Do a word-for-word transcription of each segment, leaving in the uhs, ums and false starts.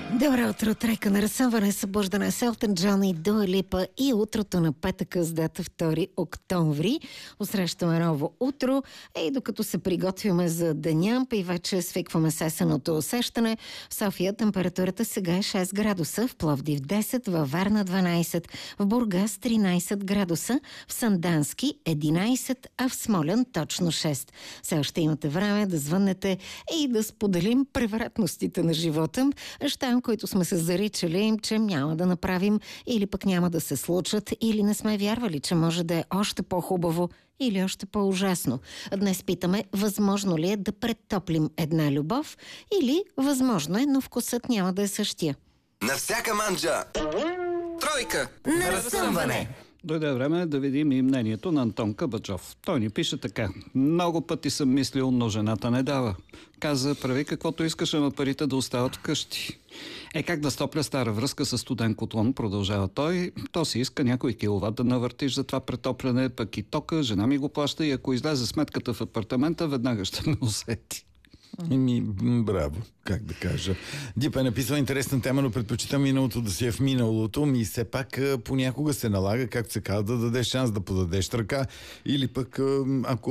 Добро утро, тройка на разсъмване, събуждане с Елтън Джон и Дуа Липа и утрото на петъка с дата втори октомври. Усрещаме ново утро и докато се приготвяме за деня и вече свикваме с есенното усещане, в София температурата сега е шест градуса, в Пловдив десет, във Варна дванайсет, в Бургас тринайсет градуса, в Сандански единайсет, а в Смолян точно шест. Все още имате време да звъннете и да споделим превратностите на живота, щам, които сме се заричали, че няма да направим или пък няма да се случат, или не сме вярвали, че може да е още по-хубаво или още по-ужасно. Днес питаме, възможно ли е да претоплим една любов или възможно е, но вкусът няма да е същия. На всяка манджа! Тройка! На разсъмване! Дойде време да видим и мнението на Антон Кабаджов. Той ни пише така. Много пъти съм мислил, но жената не дава. Каза, прави каквото искаш, ама парите да остават вкъщи. Е, как да стопля стара връзка с студен котлон, продължава той. То си иска някой киловат да навъртиш за това претопляне, пък и тока, жена ми го плаща и ако излезе сметката в апартамента, веднага ще ме усети. Еми, браво, как да кажа. Дип е написал интересна тема, но предпочитам миналото да си е в миналото. Ми все пак понякога се налага, както се казва, да дадеш шанс да подадеш ръка. Или пък, ако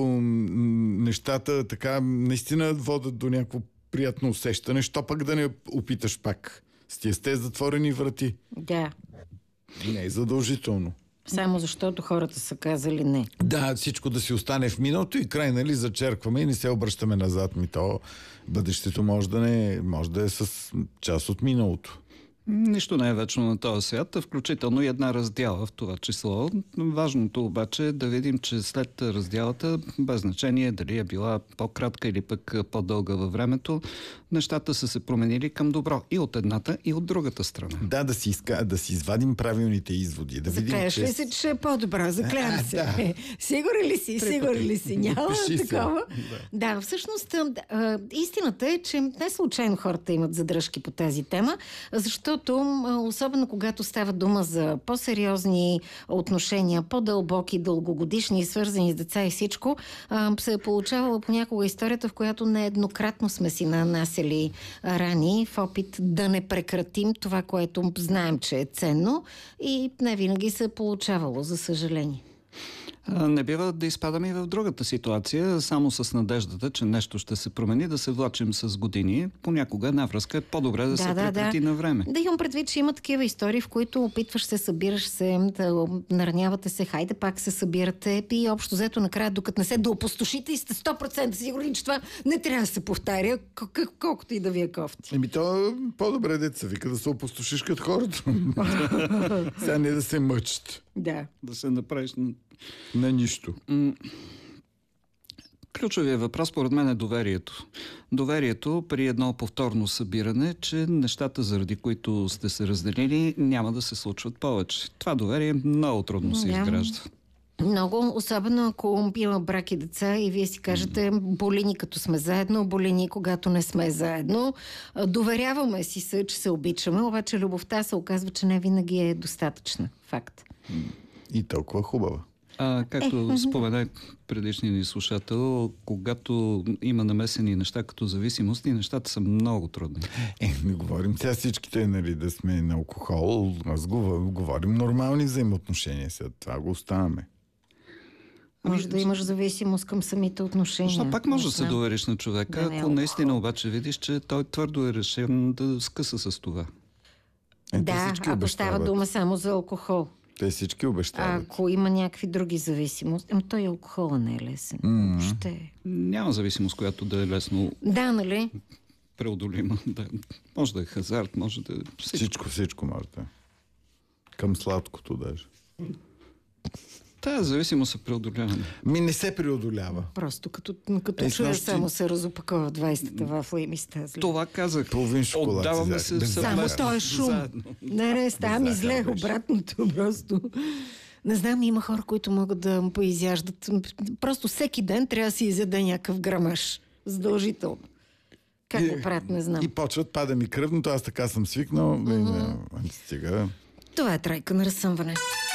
нещата така наистина водят до някакво приятно усещане, що пък да не опиташ пак с тия сте затворени врати. Да. Не е задължително. Само защото хората са казали не. Да, всичко да си остане в миналото и край, нали, зачеркваме и не се обръщаме назад. Ми то бъдещето може да не, може да е с част от миналото. Нищо не е вечно на този свят, включително и една раздяла в това число. Важното обаче е да видим, че след раздялата, без значение дали е била по-кратка или пък по-дълга във времето, нещата са се променили към добро и от едната, и от другата страна. Да, да си, иска, да си извадим правилните изводи. Да видим, Заклеяш че... ли се, че е по-добро? Заклявам се. Да. Сигурен ли си? Сигурен ли си? Няма Пиши такова? се. Да. да, всъщност а, истината е, че не случайно хората имат задръжки по тази тема, защото особено когато става дума за по-сериозни отношения, по-дълбоки, дългогодишни, свързани с деца и всичко, се е получавала понякога историята, в която нееднократно сме си нанасяли рани в опит да не прекратим това, което знаем, че е ценно, и не винаги се е получавало, за съжаление. Не бива да изпадаме и в другата ситуация, само с надеждата, че нещо ще се промени, да се влачим с години. Понякога една връзка е по-добре да, да се прекрати да. на време. Да, имам предвид, че има такива истории, в които опитваш се, събираш се, да наранявате се, хайде пак се събирате и общо взето накрая, докато не се доопустошите и сте сто процента сигурни, че това не трябва да се повтаря, кол- колкото и да ви е кофти. Еми то по-добре деца вика да се опустошиш като хората. Сега не да се мъчат. Да. Да се направиш на... на нищо. Ключовият въпрос, според мен, е доверието. Доверието при едно повторно събиране, че нещата, заради които сте се разделили, няма да се случват повече. Това доверие много трудно се Да. изгражда. Много, особено ако има брак и деца и вие си кажете, боли ни като сме заедно, боли ни когато не сме заедно. Доверяваме си се, че се обичаме, обаче любовта се оказва, че не винаги е достатъчна. Факт. И толкова хубава. А, както споменах предишния ни слушател, когато има намесени неща като зависимости, нещата са много трудни. Е, не говорим сега всичките, нали, да сме на алкохол, аз го, говорим нормални взаимоотношения. Сега това го оставаме. Може да имаш зависимост към самите отношения. Защо пак може да се знам. довериш на човека, Да, не, ако наистина обаче видиш, че той твърдо е решен да скъса с това. Е, те Да, всички ако става обещават. дума само за алкохол. Те всички А обещават. ако има някакви други зависимости, ами той алкохола не е лесен. М. Въобще. Няма зависимост, която да е лесно Да, нали? преодолима. Да. Може да е хазарт, може да е всичко. Всичко, всичко може да е. Към сладкото даже. Тая зависимост е преодоляна. Ми не се преодолява. Просто като, като Е, чуя снощи- само се разопакова двайсетата вафла и ми става зле. Това казах. Половин шоколад Отдаваме си се взех. Без Само захар. той е шум. Заедно. Не, не, става ми Без захар зле, беше. обратното просто. Не знам, има хора, които могат да поизяждат. Просто всеки ден трябва да си изяде някакъв грамаж. Задължително. Как И- го правят, не знам. И почват, пада ми кръвното, аз така съм свикнал. Mm-hmm. Стига. Това е тройка на разсъмване.